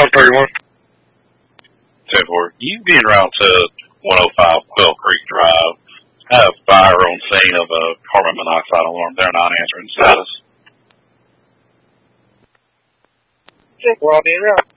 131. 10-4. You be en route to 105 Quail Creek Drive. I have fire on scene of a carbon monoxide alarm. They're not answering status. 10-4, I'll be en route.